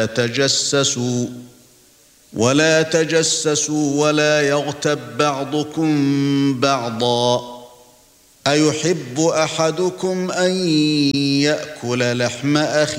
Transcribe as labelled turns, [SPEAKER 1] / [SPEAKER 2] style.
[SPEAKER 1] ولا تجسسوا ولا يغتب بعضكم بعضا أيحب أحدكم أن يأكل لحم أخيه